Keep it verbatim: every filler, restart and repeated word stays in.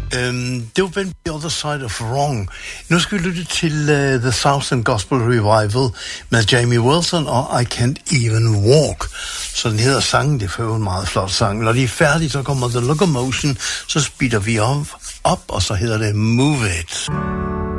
Um, det var Ben The Other Side of Wrong. Nu skal vi lytte til uh, The Southern Gospel Revival med Jamie Wilson og I Can't Even Walk. Så den hedder sangen, det er for en meget flot sang. Når de er færdige, så kommer The Locomotion, så speeder vi op, op og så hedder det Move It.